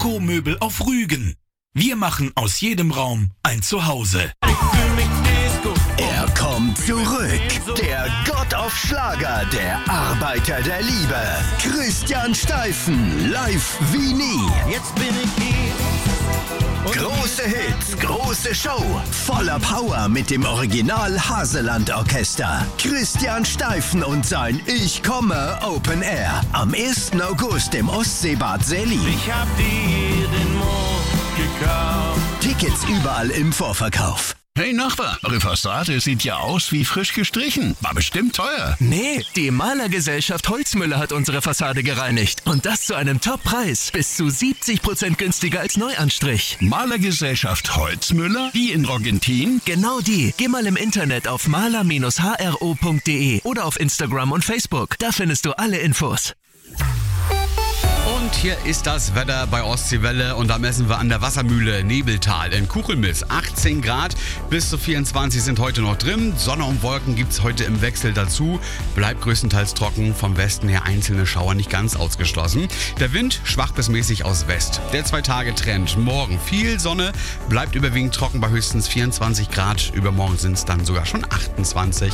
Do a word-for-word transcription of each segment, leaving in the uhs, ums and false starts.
Deco-Möbel auf Rügen. Wir machen aus jedem Raum ein Zuhause. Er kommt zurück. Der Gott auf Schlager, der Arbeiter der Liebe. Christian Steifen, live wie nie. Jetzt bin ich hier. Große Hits, große Show. Voller Power mit dem Original Haseland Orchester. Christian Steifen und sein Ich komme Open Air. Am ersten August im Ostseebad Selli. Ich hab dir den Mond gekauft. Tickets überall im Vorverkauf. Hey Nachbar, eure Fassade sieht ja aus wie frisch gestrichen. War bestimmt teuer. Nee, die Malergesellschaft Holzmüller hat unsere Fassade gereinigt. Und das zu einem Top-Preis. Bis zu siebzig Prozent günstiger als Neuanstrich. Malergesellschaft Holzmüller? Die in Argentin? Genau die. Geh mal im Internet auf maler Bindestrich h r o punkt d e oder auf Instagram und Facebook. Da findest du alle Infos. Und hier ist das Wetter bei Ostseewelle und da messen wir an der Wassermühle Nebeltal in Kuchelmiss. achtzehn Grad bis zu vierundzwanzig sind heute noch drin. Sonne und Wolken gibt's heute im Wechsel dazu. Bleibt größtenteils trocken, vom Westen her einzelne Schauer nicht ganz ausgeschlossen. Der Wind schwach bis mäßig aus West. Der Zwei-Tage-Trend. Morgen viel Sonne, bleibt überwiegend trocken bei höchstens vierundzwanzig Grad. Übermorgen sind es dann sogar schon achtundzwanzig.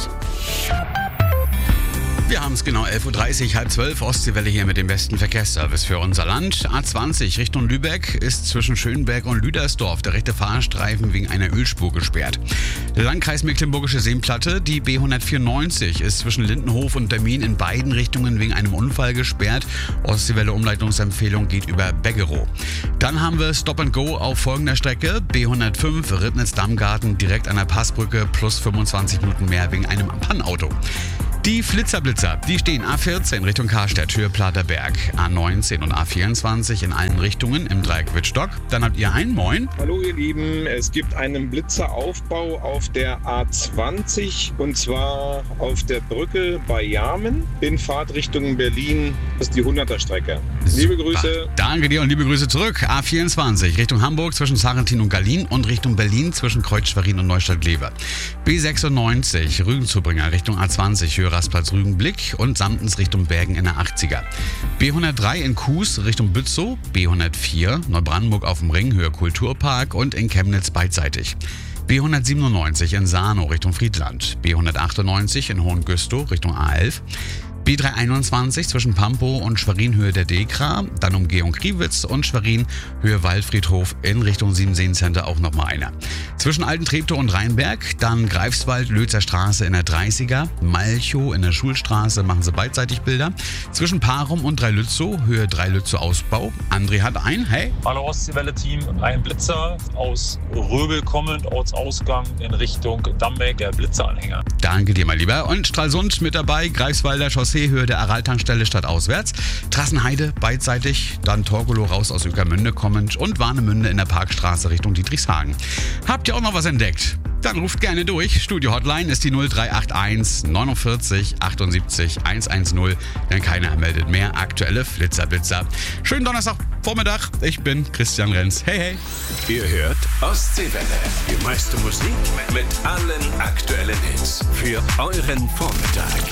Wir haben es genau elf Uhr dreißig, halb zwölf, Ostseewelle hier mit dem besten Verkehrsservice für unser Land. A zwanzig Richtung Lübeck ist zwischen Schönberg und Lüdersdorf der rechte Fahrstreifen wegen einer Ölspur gesperrt. Landkreis Mecklenburgische Seenplatte, die B hundertvierundneunzig ist zwischen Lindenhof und Termin in beiden Richtungen wegen einem Unfall gesperrt. Ostseewelle Umleitungsempfehlung geht über Beggerow. Dann haben wir Stop and Go auf folgender Strecke. B hundertfünf Ribnitz-Dammgarten direkt an der Passbrücke plus fünfundzwanzig Minuten mehr wegen einem Pannauto. Die Flitzerblitzer, die stehen A vierzehn Richtung Karstadt, Höhe Platerberg, A neunzehn und A vierundzwanzig in allen Richtungen im Dreieck Wittstock. Dann habt ihr einen Moin. Hallo ihr Lieben, es gibt einen Blitzeraufbau auf der A zwanzig und zwar auf der Brücke bei Jarmen in Fahrtrichtung Berlin. Das ist die hunderter Strecke. Liebe Grüße. Danke dir und liebe Grüße zurück. A vierundzwanzig Richtung Hamburg zwischen Sarrentin und Gallien und Richtung Berlin zwischen Kreuz-Schwerin und Neustadt-Glewe. B sechsundneunzig Rügenzubringer Richtung A zwanzig Höhe Rastplatz-Rügenblick und Samtens Richtung Bergen in der achtziger. B hundertdrei in Kues Richtung Bützow, B hundertvier Neubrandenburg auf dem Ring Höhe Kulturpark und in Chemnitz beidseitig. B hundertsiebenundneunzig in Sarnow Richtung Friedland, B hundertachtundneunzig in Hohengüstow Richtung A elf. B dreihunderteinundzwanzig zwischen Pampow und Schwerin Höhe der Dekra, dann Umgehung Kriwitz und Schwerin Höhe Waldfriedhof in Richtung Siebenseen Center auch nochmal einer. Zwischen Alten Treptow und Rheinberg, dann Greifswald, Lötzer Straße in der dreißiger, Malchow in der Schulstraße machen sie beidseitig Bilder. Zwischen Parum und Dreilützow, Höhe Dreilützow Ausbau. André hat ein, hey. Hallo Ostseewelle-Team, ein Blitzer aus Röbel kommend, Ortsausgang in Richtung Dambeck, der Blitzeranhänger. Danke dir, mein Lieber. Und Stralsund mit dabei, Greifswalder Chaussee, Höhe der Araltankstelle stadtauswärts. Trassenheide beidseitig, dann Torgelow raus aus Ueckermünde kommend und Warnemünde in der Parkstraße Richtung Dietrichshagen. Habt ihr auch noch was entdeckt? Dann ruft gerne durch. Studio-Hotline ist die null drei acht eins neunundvierzig achtundsiebzig hundertzehn, denn keiner meldet mehr aktuelle Flitzerblitzer. Schönen Donnerstagvormittag, ich bin Christian Renz. Hey, hey. Ihr hört Ostseewelle, die meiste Musik mit allen aktuellen Hits für euren Vormittag.